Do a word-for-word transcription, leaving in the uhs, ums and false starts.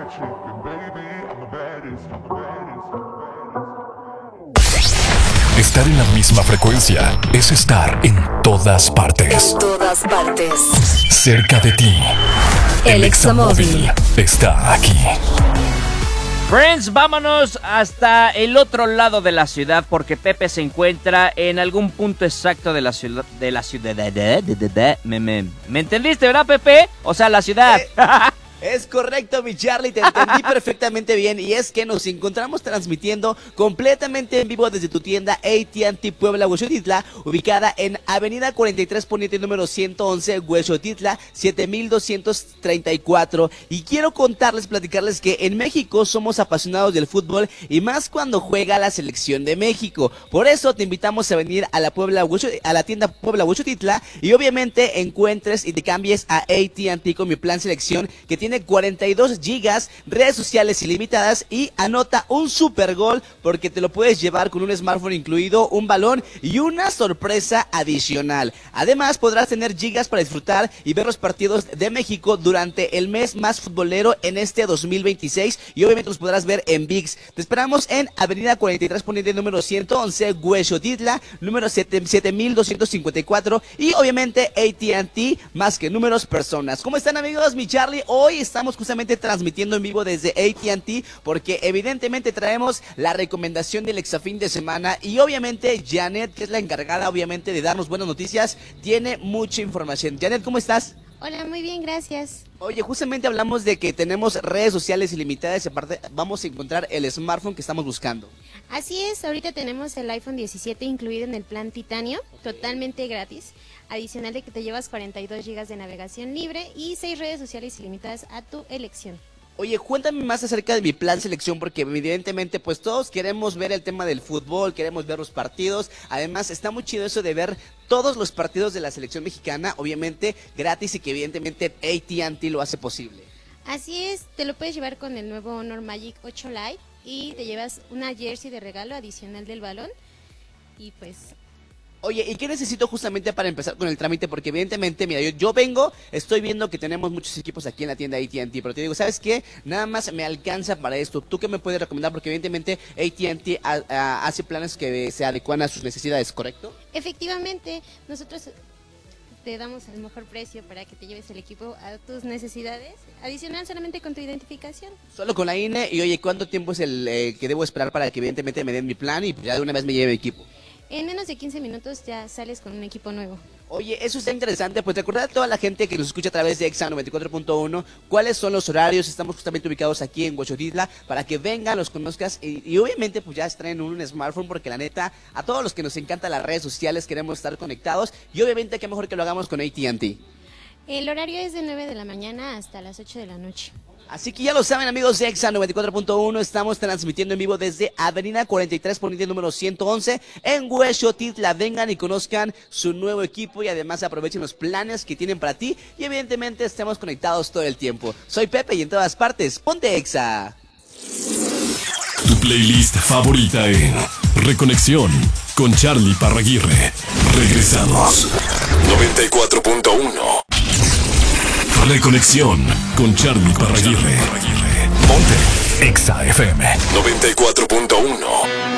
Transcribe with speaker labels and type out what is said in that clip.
Speaker 1: Estar en la misma frecuencia es estar en todas partes.
Speaker 2: En todas partes.
Speaker 1: Cerca de ti.
Speaker 2: El Examóvil
Speaker 1: está aquí.
Speaker 3: Friends, vámonos hasta el otro lado de la ciudad porque Pepe se encuentra en algún punto exacto de la ciudad. De la ciudad. De, de, de, de, de, me, me, ¿Me entendiste, verdad, Pepe? O sea, la ciudad.
Speaker 4: Eh. Es correcto, mi Charlie, te entendí perfectamente bien. Y es que nos encontramos transmitiendo completamente en vivo desde tu tienda A T and T Puebla Huexotitla, ubicada en Avenida cuarenta y tres Poniente número ciento once, Huexotitla, siete mil doscientos treinta y cuatro. Y quiero contarles, platicarles que en México somos apasionados del fútbol y más cuando juega la selección de México. Por eso te invitamos a venir a la Puebla a la tienda Puebla Huexotitla y obviamente encuentres y te cambies a A T and T con mi plan selección que tiene Tiene cuarenta y dos gigas, redes sociales ilimitadas y anota un super gol porque te lo puedes llevar con un smartphone incluido, un balón y una sorpresa adicional. Además podrás tener gigas para disfrutar y ver los partidos de México durante el mes más futbolero en este dos mil veintiséis y obviamente los podrás ver en V I X. Te esperamos en Avenida cuarenta y tres Poniente número ciento once, Huexotitla, número siete mil doscientos cincuenta y cuatro y obviamente A T and T, más que números, personas. ¿Cómo están, amigos? Mi Charlie, hoy estamos justamente transmitiendo en vivo desde A T and T porque evidentemente traemos la recomendación del Exafín de semana y obviamente Janet, que es la encargada obviamente de darnos buenas noticias, tiene mucha información. Janet, ¿cómo estás?
Speaker 5: Hola, muy bien, gracias.
Speaker 4: Oye, justamente hablamos de que tenemos redes sociales ilimitadas y aparte vamos a encontrar el smartphone que estamos buscando.
Speaker 5: Así es, ahorita tenemos el iPhone diecisiete incluido en el plan Titanio, totalmente gratis. Adicional de que te llevas cuarenta y dos gigas de navegación libre y seis redes sociales ilimitadas a tu elección.
Speaker 4: Oye, cuéntame más acerca de mi plan selección porque evidentemente pues todos queremos ver el tema del fútbol, queremos ver los partidos. Además está muy chido eso de ver todos los partidos de la selección mexicana, obviamente gratis y que evidentemente A T and T lo hace posible.
Speaker 5: Así es, te lo puedes llevar con el nuevo Honor Magic ocho Lite y te llevas una jersey de regalo adicional del balón y pues...
Speaker 4: Oye, ¿y qué necesito justamente para empezar con el trámite? Porque evidentemente, mira, yo, yo vengo, estoy viendo que tenemos muchos equipos aquí en la tienda A T and T, pero te digo, ¿sabes qué? Nada más me alcanza para esto. ¿Tú qué me puedes recomendar? Porque evidentemente A T and T a, a, hace planes que se adecuan a sus necesidades, ¿correcto?
Speaker 5: Efectivamente, nosotros te damos el mejor precio para que te lleves el equipo a tus necesidades, adicional solamente con tu identificación.
Speaker 4: Solo con la I N E y oye, ¿cuánto tiempo es el eh, que debo esperar para que evidentemente me den mi plan y ya de una vez me lleve mi equipo?
Speaker 5: En menos de quince minutos ya sales con un equipo nuevo.
Speaker 4: Oye, eso está interesante, pues recordar a toda la gente que nos escucha a través de Exa noventa y cuatro punto uno cuáles son los horarios. Estamos justamente ubicados aquí en Huexotitla para que vengan, los conozcas y, y obviamente pues ya estrenen un smartphone porque la neta, a todos los que nos encantan las redes sociales queremos estar conectados y obviamente qué mejor que lo hagamos con A T and T.
Speaker 5: El horario es de nueve de la mañana hasta las ocho de la noche.
Speaker 4: Así que ya lo saben, amigos de Exa noventa y cuatro punto uno, estamos transmitiendo en vivo desde Avenida cuarenta y tres Poniente número ciento once en Huexotitla. Vengan y conozcan su nuevo equipo y además aprovechen los planes que tienen para ti y evidentemente estemos conectados todo el tiempo. Soy Pepe y en todas partes, ponte Exa.
Speaker 1: Tu playlist favorita en Reconexión con Charlie Parraguirre. Regresamos. noventa y cuatro punto uno. Reconexión con Charlie Parraguirre. Ponte Exa F M noventa y cuatro punto uno.